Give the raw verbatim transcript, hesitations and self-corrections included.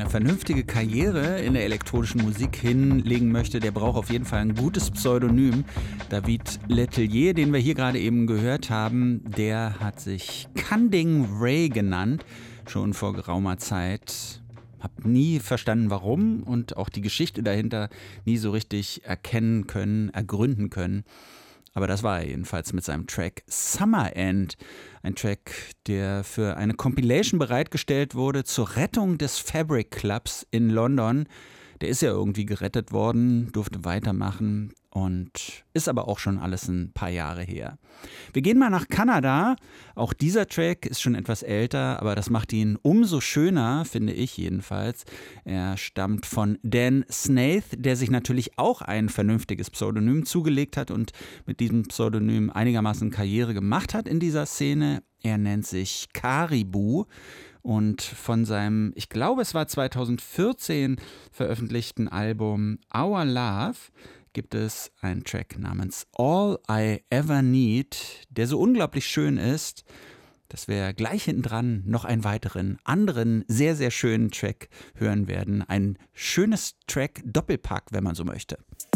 eine vernünftige Karriere in der elektronischen Musik hinlegen möchte, der braucht auf jeden Fall ein gutes Pseudonym. David Letelier, den wir hier gerade eben gehört haben, der hat sich Kanding Ray genannt, schon vor geraumer Zeit. Hab nie verstanden, warum und auch die Geschichte dahinter nie so richtig erkennen können, ergründen können. Aber das war er jedenfalls mit seinem Track Summer End. Ein Track, der für eine Compilation bereitgestellt wurde zur Rettung des Fabric Clubs in London. Der ist ja irgendwie gerettet worden, durfte weitermachen und ist aber auch schon alles ein paar Jahre her. Wir gehen mal nach Kanada. Auch dieser Track ist schon etwas älter, aber das macht ihn umso schöner, finde ich jedenfalls. Er stammt von Dan Snaith, der sich natürlich auch ein vernünftiges Pseudonym zugelegt hat und mit diesem Pseudonym einigermaßen Karriere gemacht hat in dieser Szene. Er nennt sich Caribou. Und von seinem, ich glaube es war zweitausendvierzehn veröffentlichten Album Our Love gibt es einen Track namens All I Ever Need, der so unglaublich schön ist, dass wir gleich hinten dran noch einen weiteren, anderen, sehr, sehr schönen Track hören werden. Ein schönes Track-Doppelpack, wenn man so möchte.